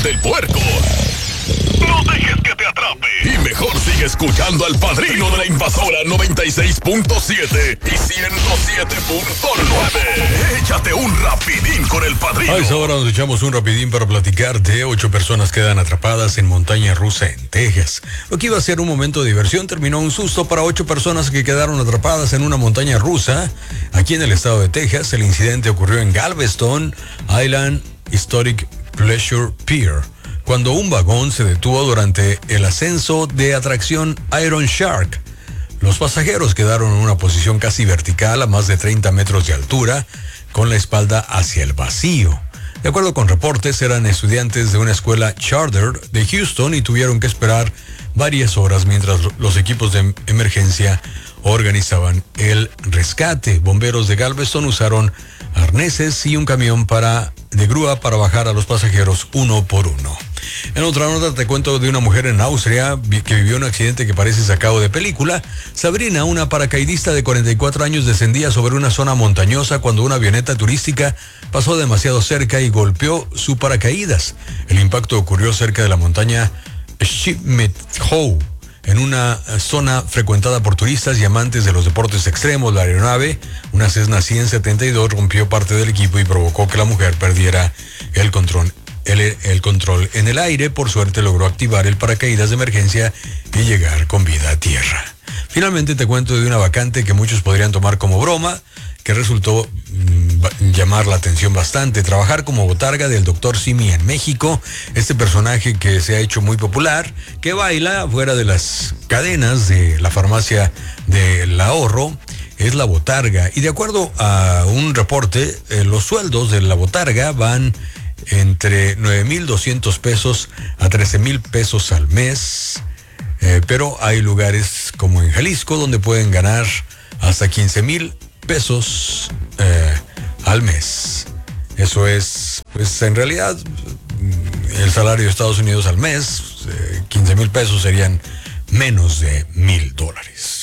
del puerco. No dejes que te atrape. Y mejor sigue escuchando al Padrino de la Invasora 96.7 y 107.9. Échate un rapidín con el Padrino. A esa hora nos echamos un rapidín para platicar de 8 personas quedan atrapadas en montaña rusa en Texas. Lo que iba a ser un momento de diversión terminó un susto para 8 personas que quedaron atrapadas en una montaña rusa aquí en el estado de Texas. El incidente ocurrió en Galveston Island Historic Pleasure Pier, cuando un vagón se detuvo durante el ascenso de atracción Iron Shark. Los pasajeros quedaron en una posición casi vertical a más de 30 metros de altura, con la espalda hacia el vacío. De acuerdo con reportes, eran estudiantes de una escuela charter de Houston y tuvieron que esperar varias horas mientras los equipos de emergencia organizaban el rescate. Bomberos de Galveston usaron arneses y un camión de grúa para bajar a los pasajeros uno por uno. En otra nota te cuento de una mujer en Austria que vivió un accidente que parece sacado de película. Sabrina, una paracaidista de 44 años, descendía sobre una zona montañosa cuando una avioneta turística pasó demasiado cerca y golpeó su paracaídas. El impacto ocurrió cerca de la montaña Schmidt-Howe, en una zona frecuentada por turistas y amantes de los deportes extremos. La aeronave, una Cessna 172, rompió parte del equipo y provocó que la mujer perdiera el control en el aire. Por suerte logró activar el paracaídas de emergencia y llegar con vida a tierra. Finalmente te cuento de una vacante que muchos podrían tomar como broma, que resultó llamar la atención bastante. Trabajar como botarga del Dr. Simi en México. Este personaje que se ha hecho muy popular, que baila fuera de las cadenas de la farmacia del ahorro, es la botarga. Y de acuerdo a un reporte, los sueldos de la botarga van entre 9,200 pesos a 13,000 pesos al mes. Pero hay lugares como en Jalisco donde pueden ganar hasta 15,000 pesos al mes. Eso es, pues en realidad, el salario de Estados Unidos al mes. 15,000 pesos serían menos de $1,000.